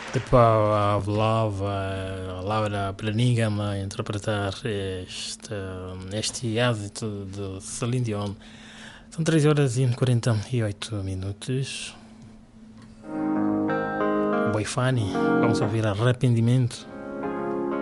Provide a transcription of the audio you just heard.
The Power of Love, Laura Branigan a interpretar este êxito de Celine Dion. São 3 horas e 48 minutos. Boy Funny, vamos ouvir Arrependimento.